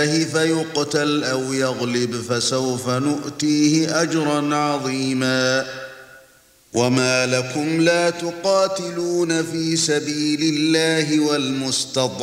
فيقتل أو يغلب فسوف نؤتيه أجرا عظيما وما لكم لا تقاتلون في سبيل الله والمستضعفين